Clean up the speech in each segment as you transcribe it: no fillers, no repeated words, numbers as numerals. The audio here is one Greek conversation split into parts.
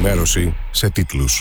ενημέρωση σε τίτλους.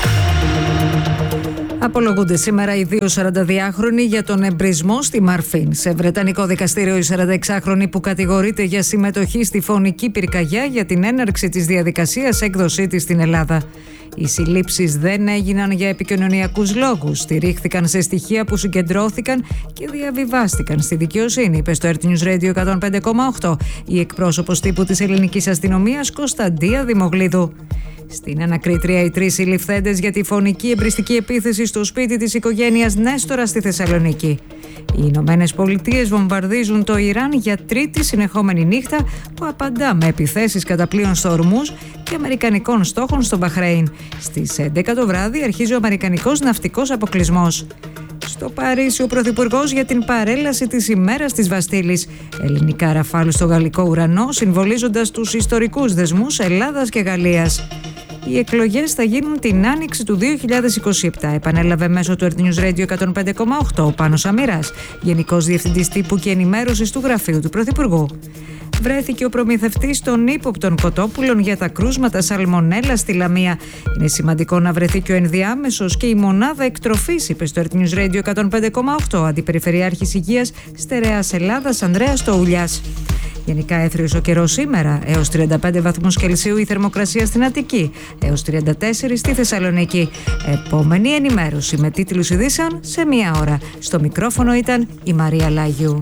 Απολογούνται σήμερα οι δύο 42χρονοι για τον εμπρισμό στη Μαρφίν. Σε βρετανικό δικαστήριο, η 46χρονη που κατηγορείται για συμμετοχή στη φωνική πυρκαγιά για την έναρξη της διαδικασίας έκδοσή της στην Ελλάδα. Οι συλλήψεις δεν έγιναν για επικοινωνιακούς λόγους. Στηρίχθηκαν σε στοιχεία που συγκεντρώθηκαν και διαβιβάστηκαν στη δικαιοσύνη, είπε στο Earth News Radio 105,8 η εκπρόσωπος τύπου της ελληνικής αστυνομίας Κωνσταντία Δημογλίδου. Στην ανακρίτρια, οι τρεις συλληφθέντες για τη φωνική εμπριστική επίθεση στο σπίτι της οικογένειας Νέστορα στη Θεσσαλονίκη. Οι Ηνωμένες Πολιτείες βομβαρδίζουν το Ιράν για τρίτη συνεχόμενη νύχτα, που απαντά με επιθέσεις κατά πλοίων στο Ορμούζ και αμερικανικών στόχων στο Μπαχρέιν. Στις 11 το βράδυ αρχίζει ο αμερικανικός ναυτικός αποκλεισμός. Στο Παρίσι, ο Πρωθυπουργός για την παρέλαση της ημέρας της Βαστίλης. Ελληνικά ραφάλ στο γαλλικό ουρανό, συμβολίζοντας τους ιστορικούς δεσμούς Ελλάδας και Γαλλίας. Οι εκλογές θα γίνουν την άνοιξη του 2027, επανέλαβε μέσω του Earth News Radio 105,8 ο Πάνος Αμυράς, Γενικός Διευθυντής Τύπου και Ενημέρωσης του Γραφείου του Πρωθυπουργού. Βρέθηκε ο προμηθευτής των ύποπτων κοτόπουλων για τα κρούσματα σαλμονέλα στη Λαμία. Είναι σημαντικό να βρεθεί και ο ενδιάμεσος και η μονάδα εκτροφής, είπε στο Earth News Radio 105,8 Αντιπεριφερειάρχης Υγείας Στερεάς Ελλάδας Ανδρέας Τοουλιάς. Γενικά έθριος ο καιρός σήμερα, έως 35 βαθμούς Κελσίου η θερμοκρασία στην Αττική, έως 34 στη Θεσσαλονίκη. Επόμενη ενημέρωση με τίτλους ειδήσεων σε μία ώρα. Στο μικρόφωνο ήταν η Μαρία Λάγιου.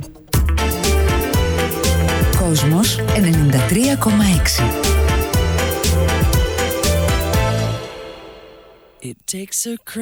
Κόσμος 93,6.